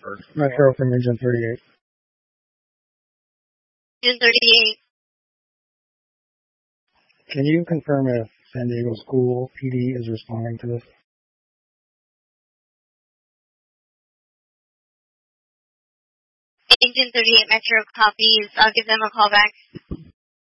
Metro from Engine 38. Engine 38. Can you confirm if San Diego School PD is responding to this? Engine 38 Metro copies. I'll give them a call back.